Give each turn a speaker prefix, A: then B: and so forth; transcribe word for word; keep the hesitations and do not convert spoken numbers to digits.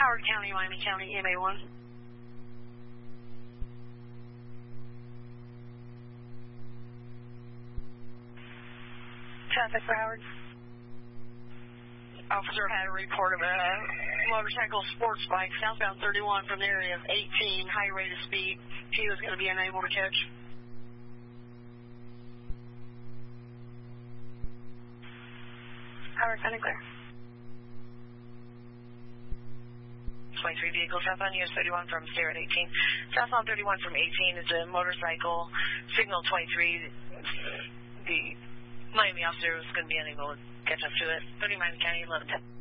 A: Howard County, Miami County, E M A one. Traffic for Howard. Officer had a report of a motorcycle sports bike southbound thirty-one from the area of eighteen, high rate of speed. He was going to be unable to catch. Howard County clear.
B: twenty-three vehicle southbound U S thirty-one from Sierra eighteen. Southbound thirty-one from eighteen is a motorcycle. Signal twenty-three. The Miami officer was going to be unable to catch up to it. thirty Miami County, eleven ten.